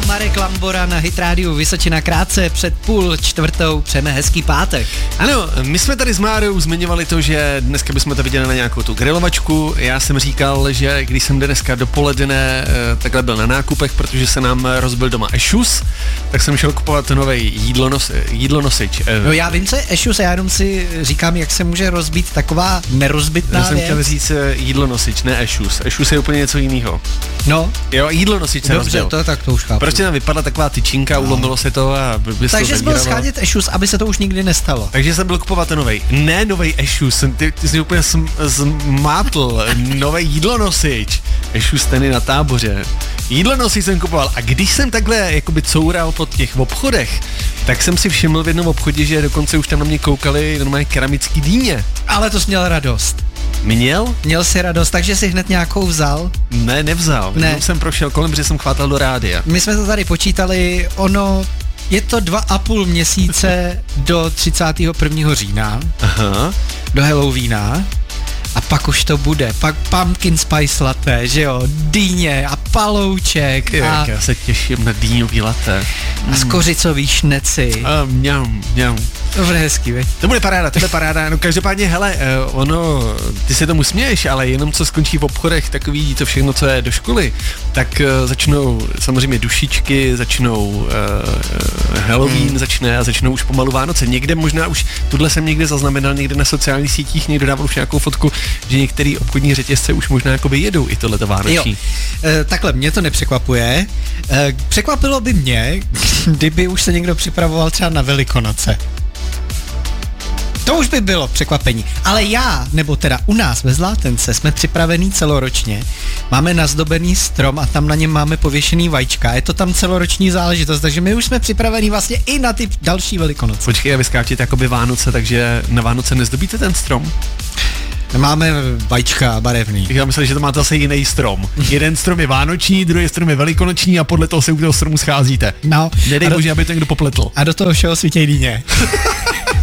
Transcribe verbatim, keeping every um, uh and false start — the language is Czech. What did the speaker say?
Marek Lambora na Hit Rádiu Vysočina krátce před půl čtvrtou, přejeme hezký pátek. Ano, my jsme tady s Márou zmiňovali to, že dneska bychom to viděli na nějakou tu grilovačku. Já jsem říkal, že když jsem dneska dopoledne takhle byl na nákupech, protože se nám rozbil doma Ešus, tak jsem šel kupovat nový jídlonos, jídlonosič. No já vím, co je Ešus, já jenom si říkám, jak se může rozbít taková nerozbitná Já jsem věc. chtěl říct jídlonosič, ne Ešus. Ešus je úplně něco jiného. No. Jo, jídlonosič se Dobře, rozbil. to tak to už chápu. Prostě tam vypadla taková tyčinka, no. Ulomilo se to a by se Takže to jsi byl zavíralo. schánět Ešus, aby se to už nikdy nestalo. Takže jsem byl kupovat novej. Ne novej Ešus, ty, ty jsi úplně sm, zmátl. Novej jídlonosič. Ešus ten je na Táboře. Jídlonosič jsem kupoval a když jsem takhle jakoby coural po těch obchodech, tak jsem si všiml v jednom obchodě, že dokonce už tam na mě koukali normálně keramický dýně. Ale to jsi měl radost. Měl? Měl jsi radost, takže jsi hned nějakou vzal? Ne, nevzal. Ne. Jenom jsem prošel kolem, že jsem chvátal do rádia. My jsme to tady počítali, ono, je to dva a půl měsíce do třicátého prvního října, Aha. do Halloweena. A pak už to bude, pak pumpkin spice latte, že jo, dýně a palouček Je, a, já se těším na dýňový latte. a skořicový šneci. A mňam, mňam. To bude hezký, viď? To bude paráda, to bude paráda. No každopádně, hele, uh, ono, ty se tomu směješ, ale jenom co skončí v obchodech, takový to všechno, co je do školy, tak uh, začnou samozřejmě dušičky, začnou uh, Halloween, hmm. začne a začnou už pomalu Vánoce. Někde možná už, tuhle jsem někde zaznamenal, někde na sociálních sítích, někdo dával už nějakou fotku, že některý obchodní řetězce už možná jakoby jedou i tohleto vánoční. Jo, e, takhle, mě to nepřekvapuje. E, překvapilo by mě, kdyby už se někdo připravoval třeba na Velikonoce. To už by bylo překvapení. Ale já, nebo teda u nás ve Zlátence, jsme připravení celoročně. Máme nazdobený strom a tam na něm máme pověšený vajíčka. Je to tam celoroční záležitost, takže my už jsme připravení vlastně i na ty další Velikonoce. Počkej, a vy skáčete jakoby Vánoce, takže na Vánoce nezdobíte ten strom? Máme vajíčka barevný. Já myslím, že to máte zase jiný strom. Jeden strom je vánoční, druhý strom je velikonoční a podle toho se u toho stromu scházíte. No, Nedej do, bože, aby to někdo popletl. a do toho všeho svítěj dýně.